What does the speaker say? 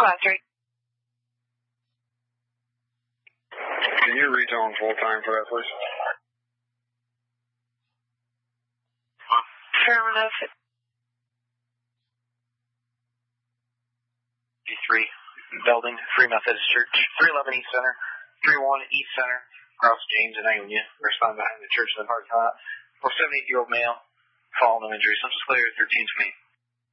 Class 3. Can you retone full time for that, please? Affirmative. D3 building, Free Methodist Church, 311 East Center, 31 East Center, across James and Ionia. We're standing behind the church in the parking lot. 78-year-old male, fallen no injuries. I'm just clear 1320.